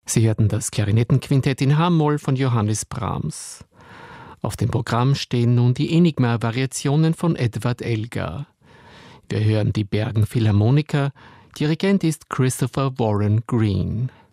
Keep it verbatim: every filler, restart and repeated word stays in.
Sie hörten das Klarinettenquintett in H-Moll von Johannes Brahms. Auf dem Programm stehen nun die Enigma-Variationen von Edward Elgar. Wir hören die Bergen Philharmoniker, Dirigent ist Christopher Warren Green.